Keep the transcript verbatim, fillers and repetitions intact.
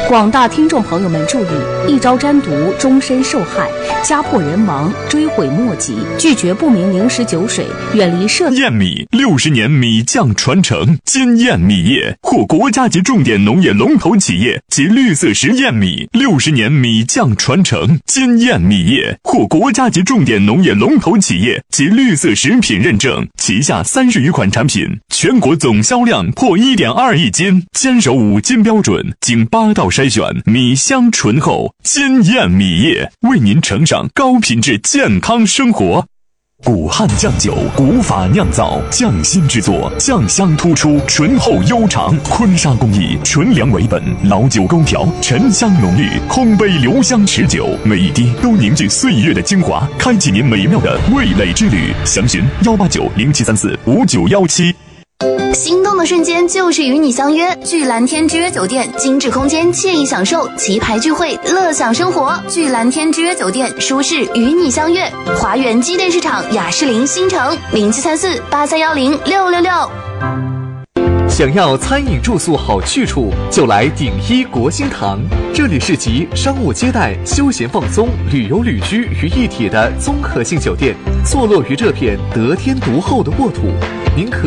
广大听众朋友们注意：一朝沾毒，终身受害，家破人亡，追悔莫及。拒绝不明零食酒水，远离涉燕米六十年米酱传承，金燕米业获国家级重点农业龙头企业及绿色食燕米六十年米酱传承，金燕米业获国家级重点农业龙头企业及绿色食品认证，旗下三十余款产品，全国总销量破 一点二亿斤，坚守五金标准，经八道筛选，米香醇厚。金燕米业为您呈上高品质健康生活。古汉酱酒，古法酿造，匠心制作，酱香突出，醇厚悠长。坤沙工艺，纯粮为本，老酒勾调，沉香浓郁，烘焙留香持久，每一滴都凝聚岁月的精华，开启您美妙的味蕾之旅。详询幺八九零七三四五九幺七。 心动的瞬间就是与你相约，聚蓝天之约酒店，精致空间，惬意享受，棋牌聚会，乐享生活。聚蓝天之约酒店，舒适与你相约。华园机电市场雅士林新城零七三四八三幺零六六六。 想要餐饮住宿好去处，就来鼎一国兴堂。这里是集商务接待、休闲放松、旅游旅居于一体的综合性酒店，坐落于这片得天独厚的沃土。您可